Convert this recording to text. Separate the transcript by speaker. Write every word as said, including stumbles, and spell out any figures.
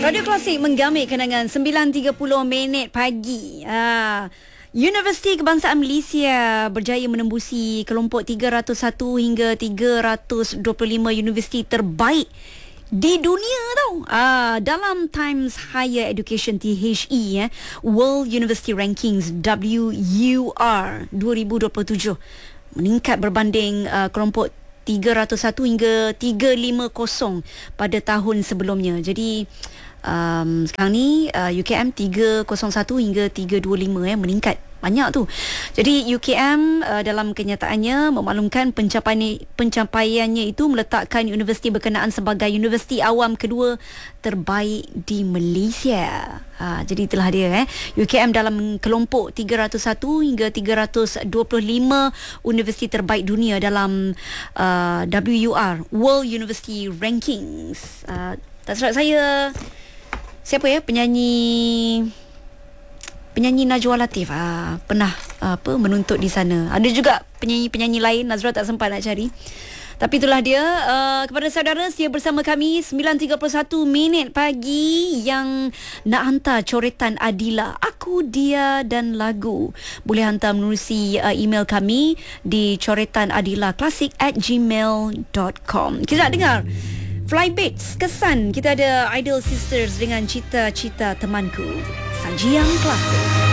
Speaker 1: Radio Klasik menggamit kenangan sembilan tiga puluh minit pagi. Ah, Universiti Kebangsaan Malaysia berjaya menembusi kelompok tiga ratus satu hingga tiga ratus dua puluh lima universiti terbaik di dunia tau. Ah, dalam Times Higher Education T H E eh, World University Rankings W U R dua ribu dua puluh tujuh meningkat berbanding uh, kelompok tiga ratus satu hingga tiga ratus lima puluh pada tahun sebelumnya. Jadi um, sekarang ni uh, U K M tiga kosong satu hingga tiga dua lima eh, meningkat banyak tu. Jadi U K M uh, dalam kenyataannya memaklumkan pencapaian pencapaiannya itu meletakkan universiti berkenaan sebagai universiti awam kedua terbaik di Malaysia. Ha, jadi itulah dia eh. U K M dalam kelompok tiga ratus satu hingga tiga ratus dua puluh lima universiti terbaik dunia dalam uh, W U R World University Rankings. Uh, tak silap saya, siapa ya penyanyi penyanyi Najwa Latif ah, pernah ah, apa menuntut di sana. Ada juga penyanyi-penyanyi lain Nazra tak sempat nak cari. Tapi itulah dia. Uh, kepada saudara setia bersama kami sembilan tiga puluh satu minit pagi yang nak hantar coretan Adila, aku, dia dan lagu, boleh hantar menerusi uh, email kami di coretan adila klasik at gmail dot com. Kita nak dengar Flybeats Kesan. Kita ada Idol Sisters dengan Cita-Cita Temanku. Sajian klasik.